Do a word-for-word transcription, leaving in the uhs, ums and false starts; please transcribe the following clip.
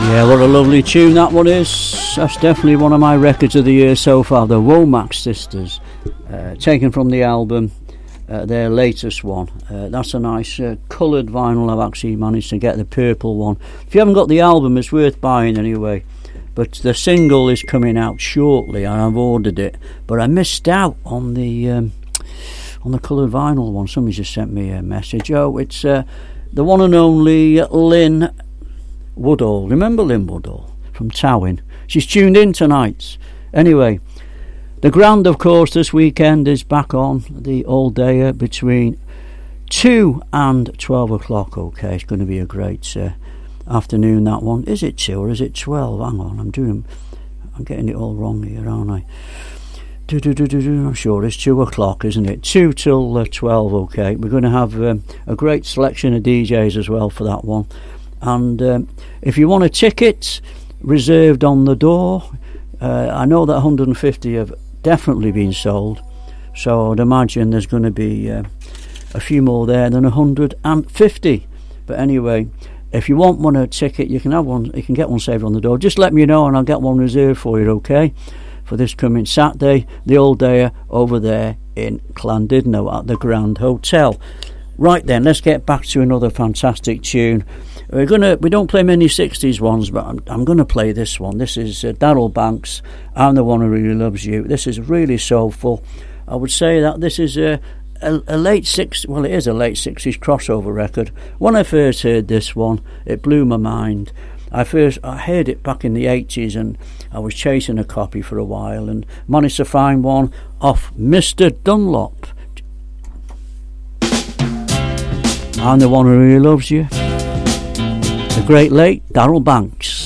Yeah, what a lovely tune that one is. That's definitely one of my records of the year so far, the Womack Sisters, uh, taken from the album, uh, their latest one. Uh, that's a nice uh, coloured vinyl. I've actually managed to get the purple one. If you haven't got the album, it's worth buying anyway. But the single is coming out shortly, and I've ordered it. But I missed out on the um, on the coloured vinyl one. Somebody just sent me a message. Oh, it's uh, the one and only Lynn Woodall. Remember Lynn Woodall from Towin? She's tuned in tonight. Anyway, the Grand, of course, this weekend is back on, the all-dayer between two and twelve o'clock. Okay, it's going to be a great uh, afternoon, that one. Is it two or is it twelve? Hang on, I'm doing I'm getting it all wrong here, aren't I? Do, do, do, do, do. I'm sure it's two o'clock, isn't it? two till uh, twelve. Okay, we're going to have um, a great selection of D Js as well for that one. And um, if you want a ticket, reserved on the door. uh, I know that one hundred fifty have definitely been sold, so I'd imagine there's going to be uh, a few more there than one hundred fifty. But anyway, if you want one a ticket, you can have one. You can get one saved on the door. Just let me know and I'll get one reserved for you, okay? For this coming Saturday, the all dayer over there in Llandudno at the Grand Hotel. Right then, let's get back to another fantastic tune. We're gonna we don't play many sixties ones, but I'm, I'm gonna play this one. This is uh, Darryl Banks, I'm the One Who Really Loves You. This is really soulful. I would say that this is a a, a late sixties, well, it is a late sixties crossover record. When I first heard this one, it blew my mind. I first I heard it back in the eighties, and I was chasing a copy for a while and managed to find one off Mister Dunlop. I'm the One Who Really Loves You. The great late Darryl Banks.